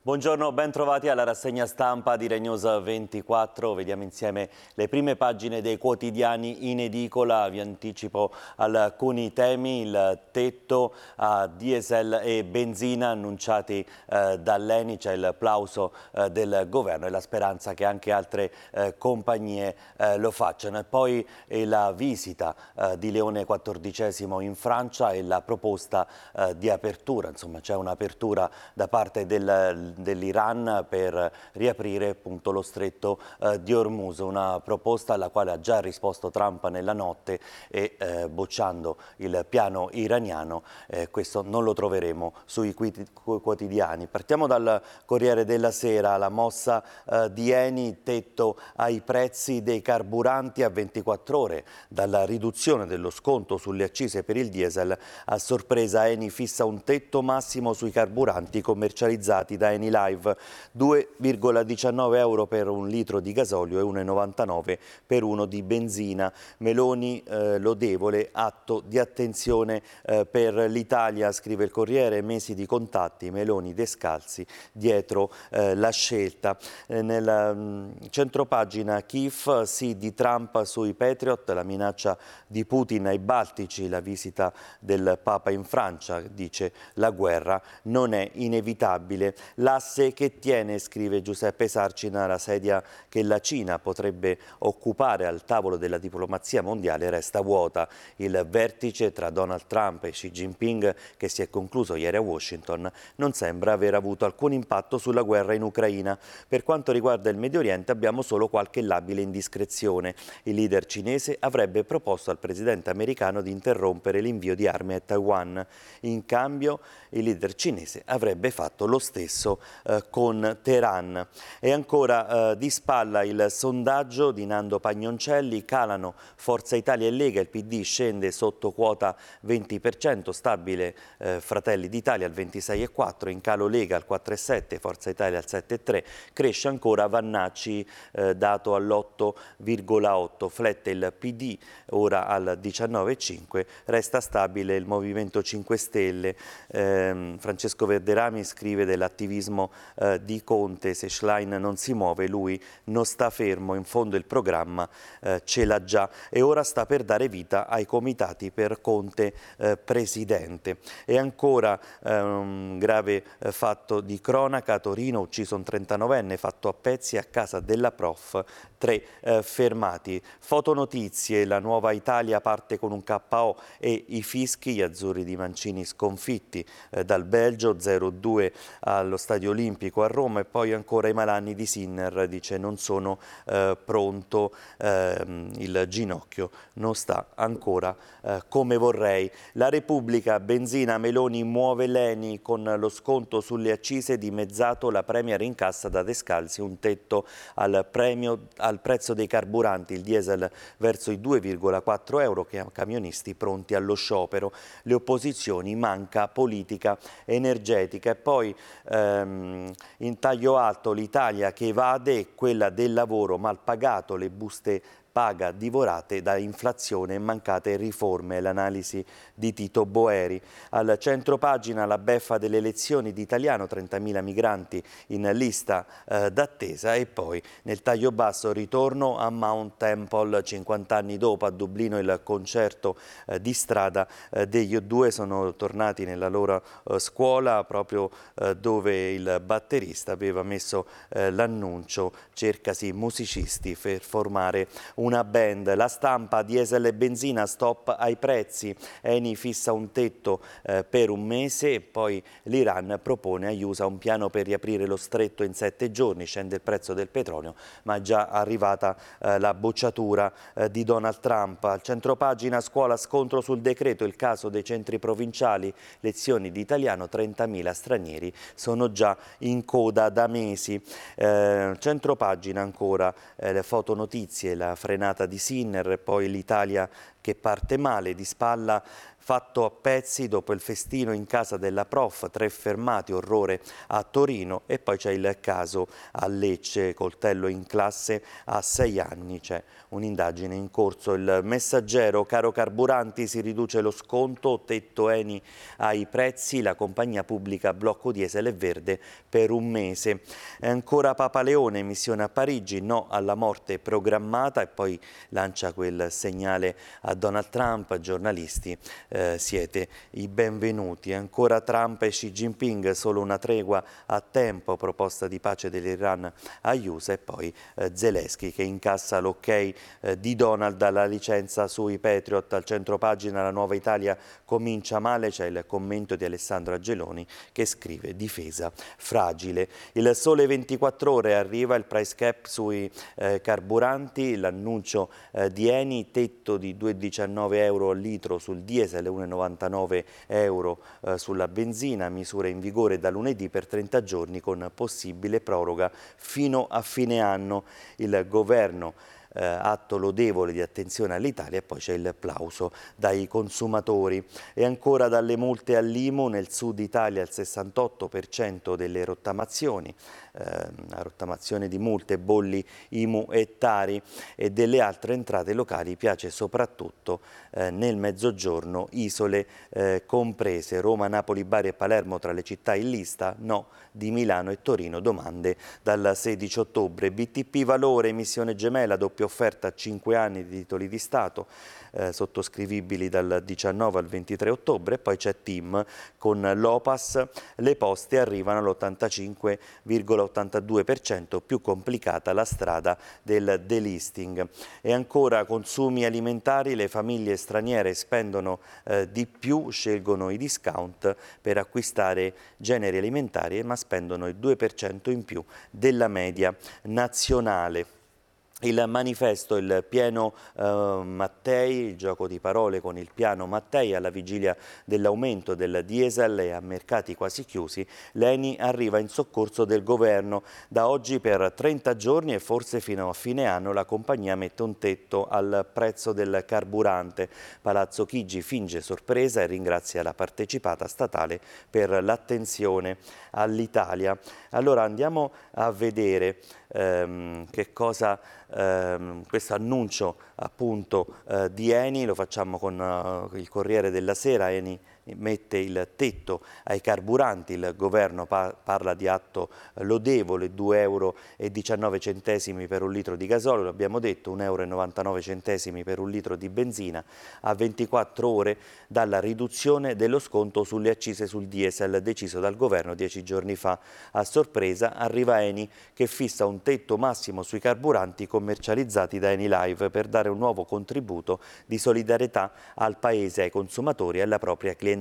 Buongiorno, ben trovati alla rassegna stampa di RaiNews 24. Vediamo insieme le prime pagine dei quotidiani in edicola. Vi anticipo alcuni temi: il tetto a diesel e benzina annunciati dall'ENI, c'è il plauso del governo e la speranza che anche altre compagnie lo facciano. E poi la visita di Leone XIV in Francia e la proposta di apertura. Insomma, c'è un'apertura da parte dell'Iran per riaprire appunto lo stretto di Hormuz, una proposta alla quale ha già risposto Trump nella notte e bocciando il piano iraniano. Questo non lo troveremo sui quotidiani. Partiamo dal Corriere della Sera, la mossa di Eni, tetto ai prezzi dei carburanti a 24 ore, dalla riduzione dello sconto sulle accise per il diesel a sorpresa Eni fissa un tetto massimo sui carburanti commercializzati da Eni Live, 2,19 euro per un litro di gasolio e 1,99 per uno di benzina. Meloni lodevole, atto di attenzione per l'Italia, scrive il Corriere, mesi di contatti, Meloni descalzi dietro la scelta. Nel centropagina Kiev, sì di Trump sui Patriot, la minaccia di Putin ai Baltici, la visita del Papa in Francia, dice la guerra non è inevitabile. L'asse che tiene, scrive Giuseppe Sarcina, la sedia che la Cina potrebbe occupare al tavolo della diplomazia mondiale resta vuota. Il vertice tra Donald Trump e Xi Jinping, che si è concluso ieri a Washington, non sembra aver avuto alcun impatto sulla guerra in Ucraina. Per quanto riguarda il Medio Oriente abbiamo solo qualche labile indiscrezione. Il leader cinese avrebbe proposto al presidente americano di interrompere l'invio di armi a Taiwan. In cambio il leader cinese avrebbe fatto lo stesso con Teheran. E ancora di spalla il sondaggio di Nando Pagnoncelli, calano Forza Italia e Lega, il PD scende sotto quota 20%, stabile Fratelli d'Italia al 26,4%, in calo Lega al 4,7%, Forza Italia al 7,3%, cresce ancora Vannacci, dato all'8,8%, flette il PD ora al 19,5%, resta stabile il Movimento 5 Stelle. Francesco Verderami scrive dell'attivismo di Conte: se Schlein non si muove lui non sta fermo, in fondo il programma ce l'ha già e ora sta per dare vita ai comitati per Conte presidente. E ancora un grave fatto di cronaca: a Torino ucciso un 39enne fatto a pezzi a casa della prof, 3 fermati. Fotonotizie, la nuova Italia parte con un KO e i fischi, gli azzurri di Mancini sconfitti dal Belgio, 0-2 allo Stadio Olimpico a Roma. E poi ancora i malanni di Sinner, dice non sono pronto, il ginocchio non sta ancora come vorrei. La Repubblica, benzina, Meloni muove l'Eni con lo sconto sulle accise dimezzato, la Premier incassa da Descalzi un tetto al prezzo dei carburanti, il diesel verso i 2,4 euro, che camionisti pronti allo sciopero. Le opposizioni, manca politica energetica. E poi in taglio alto l'Italia che evade e quella del lavoro mal pagato, le buste paga divorate da inflazione e mancate riforme, l'analisi di Tito Boeri. Al centro pagina la beffa delle elezioni di Italiano, 30.000 migranti in lista d'attesa. E poi nel taglio basso ritorno a Mount Temple, 50 anni dopo a Dublino il concerto di strada degli U2, sono tornati nella loro scuola proprio dove il batterista aveva messo l'annuncio: cercasi musicisti per formare una band. La Stampa, diesel e benzina, stop ai prezzi, Eni fissa un tetto per un mese. E poi l'Iran propone agli USA un piano per riaprire lo stretto in 7 giorni, scende il prezzo del petrolio, ma è già arrivata la bocciatura di Donald Trump. Al centropagina scuola, scontro sul decreto, il caso dei centri provinciali, lezioni di italiano, 30.000 stranieri sono già in coda da mesi. Centropagina ancora le fotonotizie, la frenata di Sinner, e poi l'Italia che parte male, di spalla fatto a pezzi dopo il festino in casa della prof, 3 fermati, orrore a Torino, e poi c'è il caso a Lecce, coltello in classe a 6 anni, c'è un'indagine in corso. Il Messaggero, caro carburanti, si riduce lo sconto, tetto Eni ai prezzi, la compagnia pubblica blocco diesel e verde per un mese. E ancora Papa Leone, missione a Parigi, no alla morte programmata, e poi lancia quel segnale a Donald Trump, giornalisti, siete i benvenuti. Ancora Trump e Xi Jinping, solo una tregua a tempo, proposta di pace dell'Iran agli USA, e poi Zelensky che incassa l'ok di Donald alla licenza sui Patriot. Al centropagina la Nuova Italia comincia male, c'è il commento di Alessandro Angeloni che scrive difesa fragile. Il Sole 24 Ore, arriva il price cap sui carburanti, l'annuncio di Eni, tetto di 2,19 euro al litro sul diesel, 1,99 euro sulla benzina, misure in vigore da lunedì per 30 giorni con possibile proroga fino a fine anno. Il governo atto lodevole di attenzione all'Italia, e poi c'è il plauso dai consumatori. E ancora dalle multe all'IMU, nel sud Italia il 68% delle rottamazioni, la rottamazione di multe, bolli, IMU e Tari, e delle altre entrate locali piace soprattutto nel mezzogiorno, isole comprese. Roma, Napoli, Bari e Palermo tra le città in lista, no di Milano e Torino, domande dal 16 ottobre. BTP Valore, emissione gemella, doppia offerta a 5 anni di titoli di Stato, sottoscrivibili dal 19 al 23 ottobre, e poi c'è TIM con l'Opas, le poste arrivano all'85,82%, più complicata la strada del delisting. E ancora consumi alimentari, le famiglie straniere spendono di più, scelgono i discount per acquistare generi alimentari, ma spendono il 2% in più della media nazionale. Il Manifesto, il pieno Mattei, il gioco di parole con il piano Mattei, alla vigilia dell'aumento del diesel e a mercati quasi chiusi, l'Eni arriva in soccorso del governo. Da oggi per 30 giorni e forse fino a fine anno la compagnia mette un tetto al prezzo del carburante. Palazzo Chigi finge sorpresa e ringrazia la partecipata statale per l'attenzione all'Italia. Allora andiamo a vedere che cosa questo annuncio appunto di Eni, lo facciamo con il Corriere della Sera. Eni mette il tetto ai carburanti, il governo parla di atto lodevole, 2,19 euro per un litro di gasolio, l'abbiamo detto, 1,99 euro per un litro di benzina, a 24 ore dalla riduzione dello sconto sulle accise sul diesel deciso dal governo 10 giorni fa. A sorpresa arriva Eni che fissa un tetto massimo sui carburanti commercializzati da Eni Live per dare un nuovo contributo di solidarietà al Paese, ai consumatori e alla propria clientela.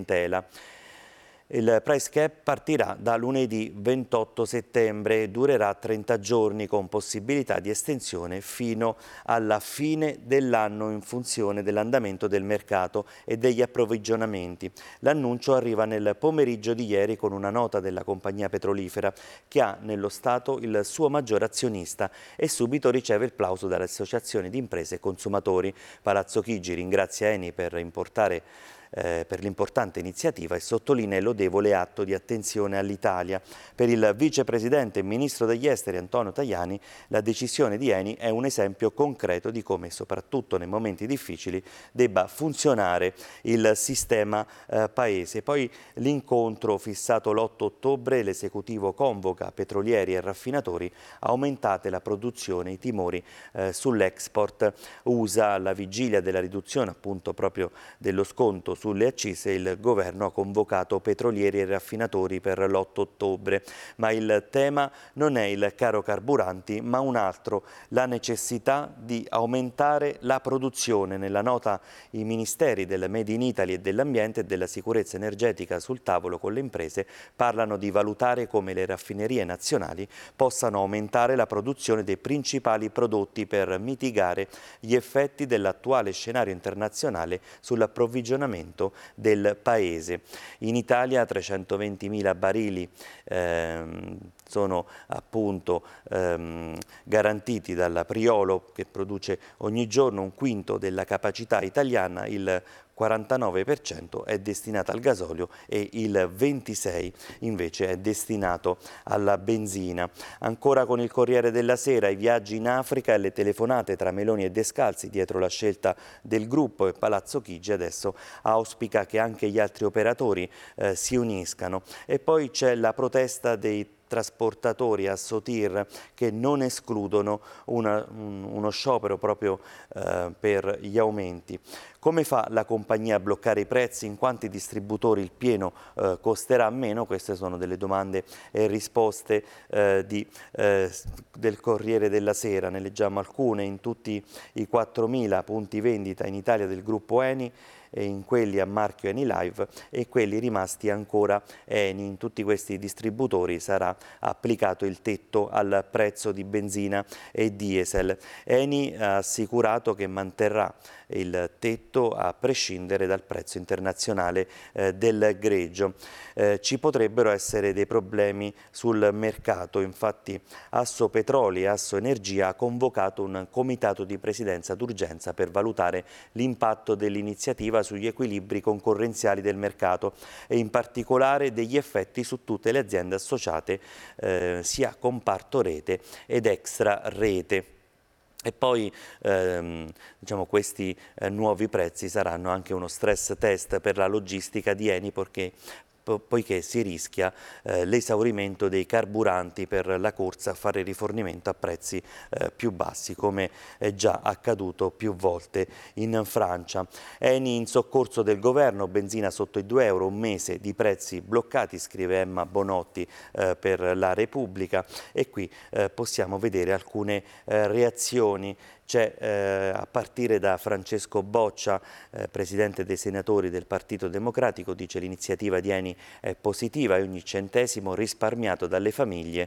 Il price cap partirà da lunedì 28 settembre e durerà 30 giorni con possibilità di estensione fino alla fine dell'anno in funzione dell'andamento del mercato e degli approvvigionamenti. L'annuncio arriva nel pomeriggio di ieri con una nota della compagnia petrolifera che ha nello Stato il suo maggior azionista e subito riceve il plauso dalle associazioni di imprese e consumatori. Palazzo Chigi ringrazia Eni per l'importante iniziativa e sottolinea il lodevole atto di attenzione all'Italia. Per il vicepresidente e ministro degli esteri Antonio Tajani, la decisione di Eni è un esempio concreto di come, soprattutto nei momenti difficili, debba funzionare il sistema paese. Poi l'incontro fissato l'8 ottobre, l'esecutivo convoca petrolieri e raffinatori, aumentate la produzione, i timori sull'export USA. Alla vigilia della riduzione appunto proprio dello sconto sulle accise, il governo ha convocato petrolieri e raffinatori per l'8 ottobre, ma il tema non è il caro carburanti, ma un altro, la necessità di aumentare la produzione. Nella nota i ministeri del Made in Italy e dell'Ambiente e della Sicurezza Energetica sul tavolo con le imprese parlano di valutare come le raffinerie nazionali possano aumentare la produzione dei principali prodotti per mitigare gli effetti dell'attuale scenario internazionale sull'approvvigionamento del Paese. In Italia 320.000 barili sono appunto garantiti dalla Priolo, che produce ogni giorno un quinto della capacità italiana. Il 49% è destinata al gasolio e il 26% invece è destinato alla benzina. Ancora con il Corriere della Sera, i viaggi in Africa e le telefonate tra Meloni e Descalzi dietro la scelta del gruppo, e Palazzo Chigi adesso auspica che anche gli altri operatori si uniscano. E poi c'è la protesta dei trasportatori a Sotir che non escludono uno sciopero proprio per gli aumenti. Come fa la compagnia a bloccare i prezzi? In quanti distributori il pieno costerà meno? Queste sono delle domande e risposte del Corriere della Sera. Ne leggiamo alcune in tutti i 4.000 punti vendita in Italia del gruppo Eni, e in quelli a marchio Eni Live e quelli rimasti ancora Eni. In tutti questi distributori sarà applicato il tetto al prezzo di benzina e diesel. Eni ha assicurato che manterrà il tetto a prescindere dal prezzo internazionale del greggio. Ci potrebbero essere dei problemi sul mercato, infatti Asso Petroli e Asso Energia ha convocato un comitato di presidenza d'urgenza per valutare l'impatto dell'iniziativa sugli equilibri concorrenziali del mercato e in particolare degli effetti su tutte le aziende associate sia comparto rete ed extra rete. E poi diciamo, questi nuovi prezzi saranno anche uno stress test per la logistica di Eni, poiché si rischia l'esaurimento dei carburanti per la corsa a fare rifornimento a prezzi più bassi, come è già accaduto più volte in Francia. Eni in soccorso del governo, benzina sotto i 2 euro, un mese di prezzi bloccati, scrive Emma Bonotti per la Repubblica, e qui possiamo vedere alcune reazioni. C'è a partire da Francesco Boccia, presidente dei senatori del Partito Democratico, dice: l'iniziativa di Eni è positiva e ogni centesimo risparmiato dalle famiglie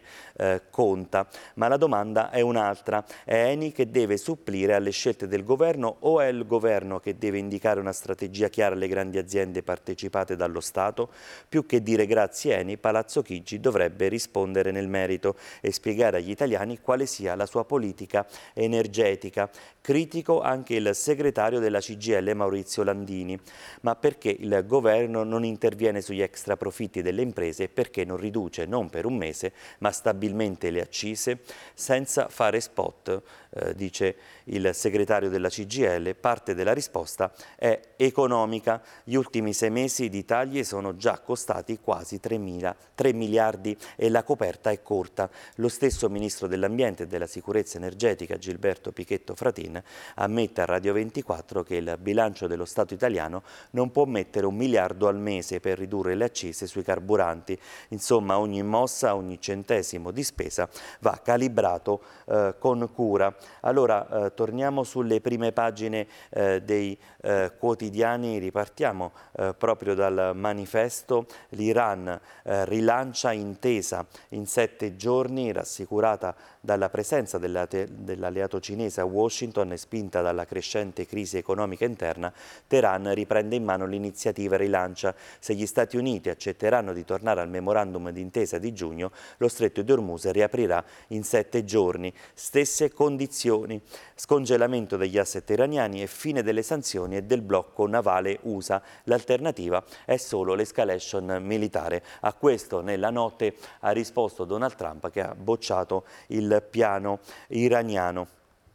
conta. Ma la domanda è un'altra: è Eni che deve supplire alle scelte del governo o è il governo che deve indicare una strategia chiara alle grandi aziende partecipate dallo Stato? Più che dire grazie Eni, Palazzo Chigi dovrebbe rispondere nel merito e spiegare agli italiani quale sia la sua politica energetica. Critico anche il segretario della CGIL Maurizio Landini. Ma perché il governo non interviene sugli extra profitti delle imprese e perché non riduce, non per un mese, ma stabilmente le accise senza fare spot? Dice il segretario della CGIL. Parte della risposta è economica. Gli ultimi 6 mesi di tagli sono già costati quasi 3 miliardi e la coperta è corta. Lo stesso ministro dell'Ambiente e della Sicurezza Energetica, Gilberto Pichetto Fratin, ammette a Radio 24 che il bilancio dello Stato italiano non può mettere 1 miliardo al mese per ridurre le accise sui carburanti. Insomma, ogni mossa, ogni centesimo di spesa va calibrato con cura. Allora, torniamo sulle prime pagine dei quotidiani, ripartiamo proprio dal Manifesto. L'Iran rilancia intesa in 7 giorni, rassicurata dalla presenza dell'alleato cinese a Washington e spinta dalla crescente crisi economica interna. Teheran riprende in mano l'iniziativa rilancia. Se gli Stati Uniti accetteranno di tornare al memorandum d'intesa di giugno, lo stretto di Hormuz riaprirà in 7 giorni. Stesse condizioni: scongelamento degli asset iraniani e fine delle sanzioni e del blocco navale USA. L'alternativa è solo l'escalation militare. A questo nella notte ha risposto Donald Trump, che ha bocciato il piano iraniano.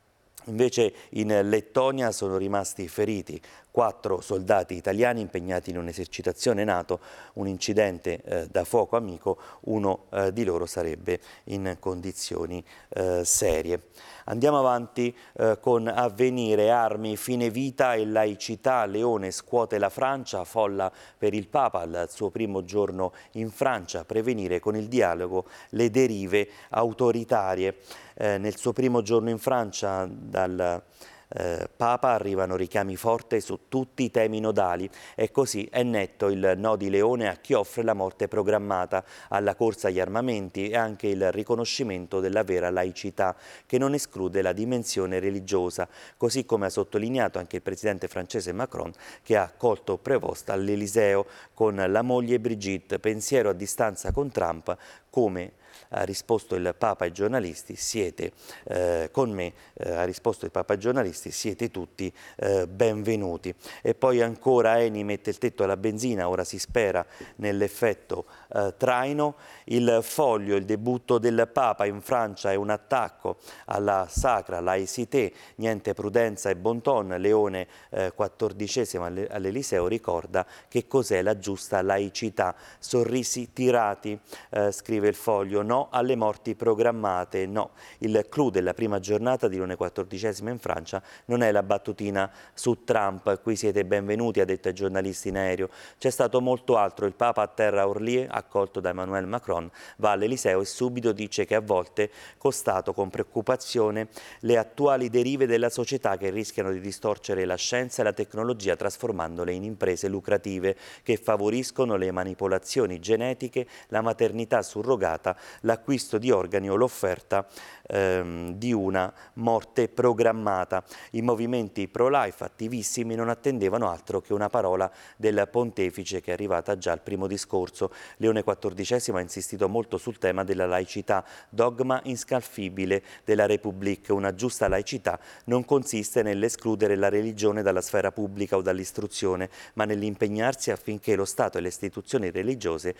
Invece in Lettonia sono rimasti feriti 4 soldati italiani impegnati in un'esercitazione NATO, un incidente da fuoco amico, uno di loro sarebbe in condizioni serie. Andiamo avanti con Avvenire, armi, fine vita e laicità. Leone scuote la Francia, folla per il Papa al suo primo giorno in Francia, prevenire con il dialogo le derive autoritarie. Nel suo primo giorno in Francia dal Papa arrivano richiami forti su tutti i temi nodali e così è netto il no di Leone a chi offre la morte programmata, alla corsa agli armamenti e anche il riconoscimento della vera laicità, che non esclude la dimensione religiosa, così come ha sottolineato anche il presidente francese Macron, che ha accolto Prévost all'Eliseo con la moglie Brigitte. Pensiero a distanza con Trump, come ha risposto il Papa ai giornalisti, siete con me, ha risposto il Papa ai giornalisti, siete tutti benvenuti. E poi ancora Eni mette il tetto alla benzina, ora si spera nell'effetto traino. Il Foglio, il debutto del Papa in Francia è un attacco alla sacra laicité, niente prudenza e bon ton. Leone XIV all'Eliseo ricorda che cos'è la giusta laicità. Sorrisi tirati, scrive il Foglio, no alle morti programmate, no. Il clou della prima giornata di Leone XIV in Francia non è la battutina su Trump, qui siete benvenuti, ha detto ai giornalisti in aereo. C'è stato molto altro, il Papa atterra a Orly, accolto da Emmanuel Macron, va all'Eliseo e subito dice che a volte constato con preoccupazione le attuali derive della società che rischiano di distorcere la scienza e la tecnologia trasformandole in imprese lucrative che favoriscono le manipolazioni genetiche, la maternità surrogata, l'acquisto di organi o l'offerta di una morte programmata. I movimenti pro-life attivissimi non attendevano altro che una parola del pontefice che è arrivata già al primo discorso. Leone XIV ha insistito molto sul tema della laicità, dogma inscalfibile della Repubblica. Una giusta laicità non consiste nell'escludere la religione dalla sfera pubblica o dall'istruzione, ma nell'impegnarsi affinché lo Stato e le istituzioni religiose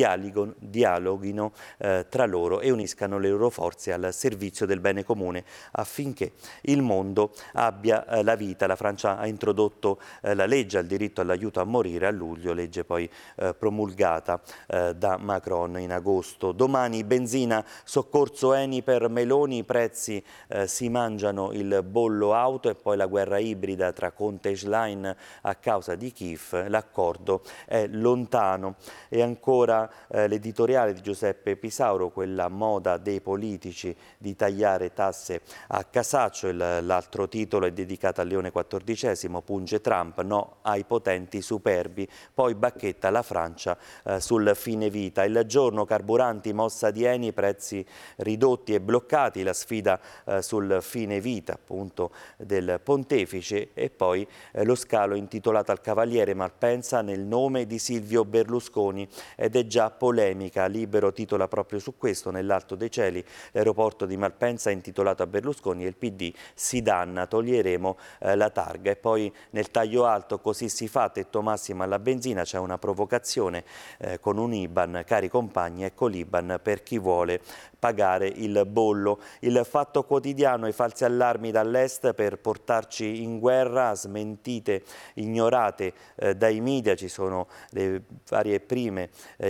dialoghino tra loro e uniscano le loro forze al servizio del bene comune affinché il mondo abbia la vita. La Francia ha introdotto la legge al diritto all'aiuto a morire a luglio, legge poi promulgata da Macron in agosto. Domani benzina, soccorso Eni per Meloni, i prezzi si mangiano il bollo auto e poi la guerra ibrida tra Conte e Schlein a causa di Kiev, l'accordo è lontano. E ancora l'editoriale di Giuseppe Pisauro, quella moda dei politici di tagliare tasse a casaccio, l'altro titolo è dedicato a Leone XIV, punge Trump, no ai potenti superbi, poi bacchetta la Francia sul fine vita. Il Giorno, carburanti, mossa di Eni, prezzi ridotti e bloccati, la sfida sul fine vita appunto del pontefice e poi lo scalo intitolato al Cavaliere Malpensa nel nome di Silvio Berlusconi ed è già polemica. Libero titola proprio su questo, nell'alto dei cieli l'aeroporto di Malpensa intitolato a Berlusconi e il PD si danna, toglieremo la targa. E poi nel taglio alto, così si fa, tetto massimo alla benzina, c'è una provocazione con un IBAN, cari compagni, ecco l'IBAN per chi vuole pagare il bollo. Il Fatto Quotidiano, i falsi allarmi dall'est per portarci in guerra, smentite ignorate dai media, ci sono le varie prime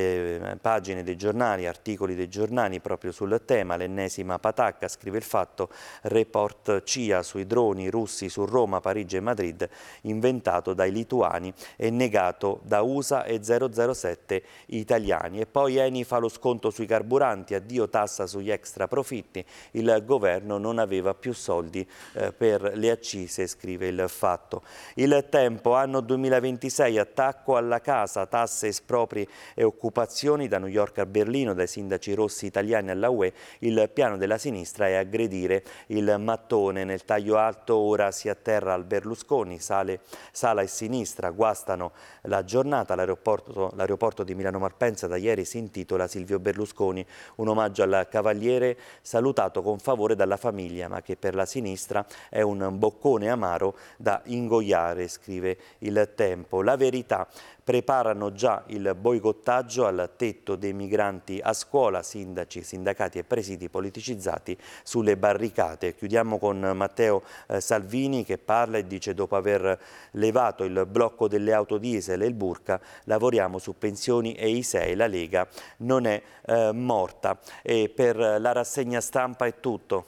pagine dei giornali, articoli dei giornali proprio sul tema, l'ennesima patacca, scrive il Fatto, report CIA sui droni russi su Roma, Parigi e Madrid, inventato dai lituani e negato da USA e 007 italiani. E poi Eni fa lo sconto sui carburanti, addio tassa sugli extra profitti, il governo non aveva più soldi per le accise, scrive il Fatto. Il Tempo, anno 2026, attacco alla casa, tasse, espropri e occupazioni da New York a Berlino, dai sindaci rossi italiani alla UE, il piano della sinistra è aggredire il mattone. Nel taglio alto ora si atterra al Berlusconi, Sala e sinistra guastano la giornata, l'aeroporto di Milano Malpensa da ieri si intitola Silvio Berlusconi, un omaggio al cavaliere salutato con favore dalla famiglia, ma che per la sinistra è un boccone amaro da ingoiare, scrive il Tempo. La Verità, preparano già il boicottaggio al tetto dei migranti a scuola, sindaci, sindacati e presidi politicizzati sulle barricate. Chiudiamo con Matteo Salvini che parla e dice: dopo aver levato il blocco delle auto diesel e il burka, lavoriamo su pensioni e ISEE, la Lega non è morta. E per la rassegna stampa è tutto.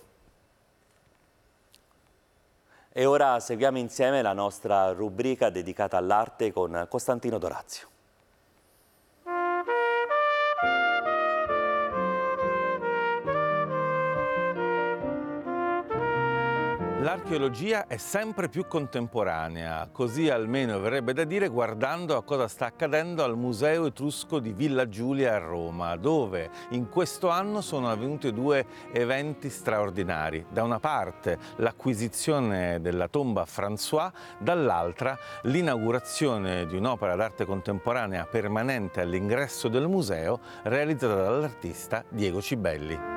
E ora seguiamo insieme la nostra rubrica dedicata all'arte con Costantino Dorazio. L'archeologia è sempre più contemporanea, così almeno verrebbe da dire guardando a cosa sta accadendo al Museo Etrusco di Villa Giulia a Roma, dove in questo anno sono avvenuti due eventi straordinari. Da una parte l'acquisizione della tomba François, dall'altra l'inaugurazione di un'opera d'arte contemporanea permanente all'ingresso del museo realizzata dall'artista Diego Cibelli.